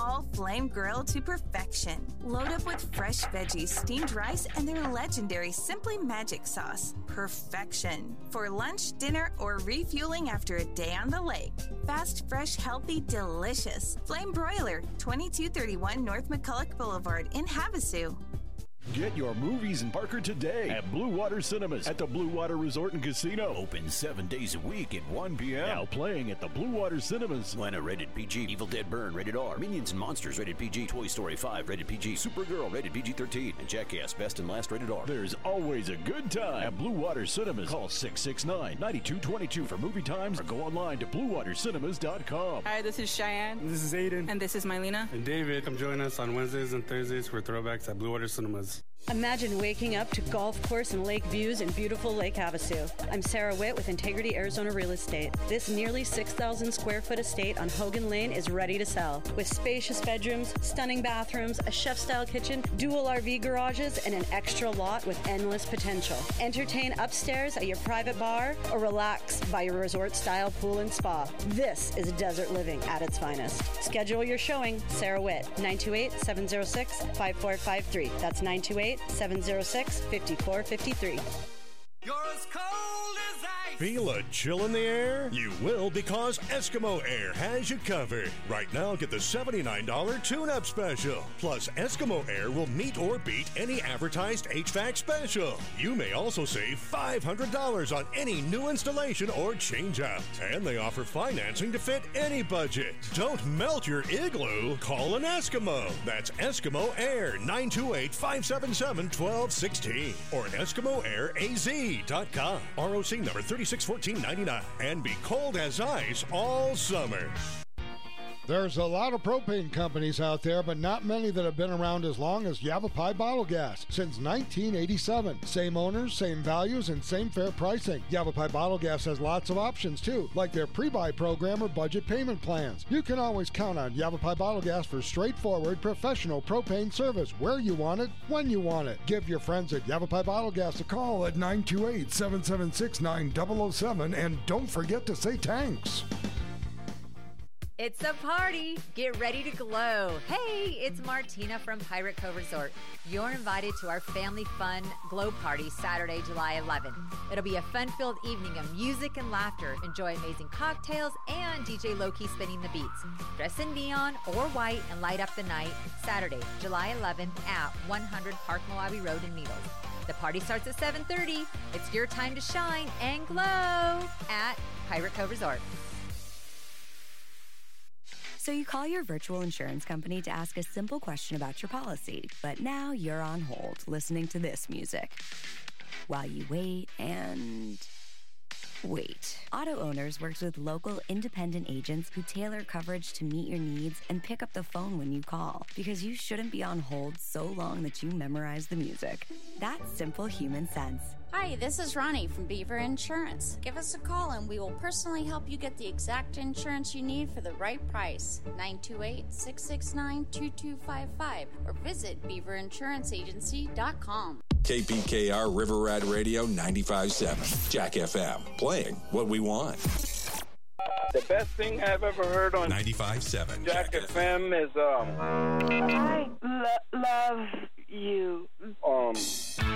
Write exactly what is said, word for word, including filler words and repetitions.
all flame grilled to perfection. Load up with fresh veggies, steamed rice, and their legendary Simply Magic sauce. Perfection. For lunch, dinner, or refueling after a day on the lake. Fast, fresh, healthy, delicious. Flame Broiler, twenty-two thirty-one North McCulloch Boulevard in Havasu. Get your movies in Parker today at Blue Water Cinemas at the Blue Water Resort and Casino. Open seven days a week at one p.m. Now playing at the Blue Water Cinemas. Lana rated P G. Evil Dead Burn rated R. Minions and Monsters rated P G. Toy Story five rated P G. Supergirl rated P G thirteen. And Jackass Best and Last rated R. There's always a good time at Blue Water Cinemas. Call six six nine, nine two two two for movie times or go online to blue water cinemas dot com. Hi, this is Cheyenne. This is Aiden. And this is Mylena. And David. Come join us on Wednesdays and Thursdays for Throwbacks at Blue Water Cinemas. Imagine waking up to golf course and lake views in beautiful Lake Havasu. I'm Sarah Witt with Integrity Arizona Real Estate. This nearly six thousand square foot estate on Hogan Lane is ready to sell. With spacious bedrooms, stunning bathrooms, a chef-style kitchen, dual R V garages, and an extra lot with endless potential. Entertain upstairs at your private bar or relax by your resort-style pool and spa. This is desert living at its finest. Schedule your showing. Sarah Witt, nine two eight, seven zero six, five four five three. That's nine two eight, seven zero six, five four five three. You're as cold as ice. Feel a chill in the air? You will, because Eskimo Air has you covered. Right now, get the seventy-nine dollars tune-up special. Plus, Eskimo Air will meet or beat any advertised H V A C special. You may also save five hundred dollars on any new installation or change-out. And they offer financing to fit any budget. Don't melt your igloo. Call an Eskimo. That's Eskimo Air, nine two eight, five seven seven, one two one six or at Eskimo Air A Z dot com. R O C number thirty-six fourteen ninety-nine. And be cold as ice all summer. There's a lot of propane companies out there, but not many that have been around as long as Yavapai Bottle Gas since nineteen eighty-seven. Same owners, same values, and same fair pricing. Yavapai Bottle Gas has lots of options too, like their pre-buy program or budget payment plans. You can always count on Yavapai Bottle Gas for straightforward, professional propane service where you want it, when you want it. Give your friends at Yavapai Bottle Gas a call at nine two eight, seven seven six, nine zero zero seven, and don't forget to say thanks. It's a party. Get ready to glow. Hey, it's Martina from Pirate Cove Resort. You're invited to our family fun glow party Saturday, July eleventh. It'll be a fun-filled evening of music and laughter. Enjoy amazing cocktails and D J Loki spinning the beats. Dress in neon or white and light up the night Saturday, July eleventh at one hundred Park Moabi Road in Needles. The party starts at seven thirty. It's your time to shine and glow at Pirate Cove Resort. So you call your virtual insurance company to ask a simple question about your policy, but now you're on hold listening to this music while you wait and wait. Auto Owners works with local independent agents who tailor coverage to meet your needs and pick up the phone when you call, because you shouldn't be on hold so long that you memorize the music. That's simple human sense. Hi, this is Ronnie from Beaver Insurance. Give us a call and we will personally help you get the exact insurance you need for the right price. nine two eight, six six nine, two two five five or visit beaver insurance agency dot com. K P K R River Rat Radio ninety-five point seven. Jack F M. Playing what we want. The best thing I've ever heard on ninety-five point seven. Jack, Jack F M is, um... I lo- love you. Um...